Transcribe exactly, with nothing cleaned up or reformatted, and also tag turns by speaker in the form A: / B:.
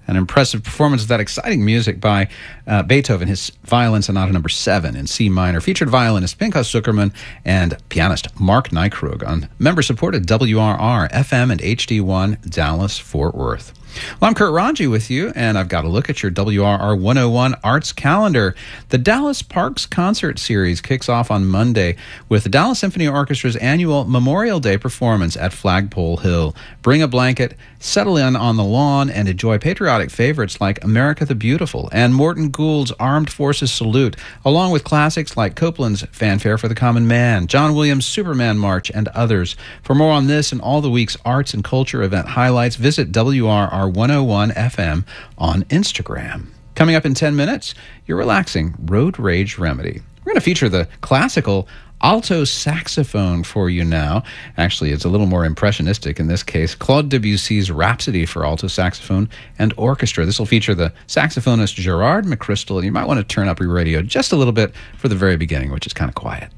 A: An impressive performance of that exciting music by uh, Beethoven, his Violin Sonata number seven in C minor, featured violinist Pinchas Zuckerman and pianist Mark Nykrug on member-supported W R R, F M, and H D one, Dallas-Fort Worth. Well, I'm Kurt Ranji with you, and I've got a look at your W R R one oh one Arts calendar. The Dallas Parks Concert Series kicks off on Monday with the Dallas Symphony Orchestra's annual Memorial Day performance at Flagpole Hill. Bring a blanket, settle in on the lawn, and enjoy patriotic favorites like America the Beautiful and Morton Gould's Armed Forces Salute, along with classics like Copland's Fanfare for the Common Man, John Williams' Superman March, and others. For more on this and all the week's arts and culture event highlights, visit W R R one oh one F M on Instagram. Coming up in ten minutes, your relaxing road rage remedy. We're going to feature the classical alto saxophone for you now. Actually, it's a little more impressionistic in this case. Claude Debussy's Rhapsody for alto saxophone and orchestra. This will feature the saxophonist Gerard McChrystal. You might want to turn up your radio just a little bit for the very beginning, which is kind of quiet.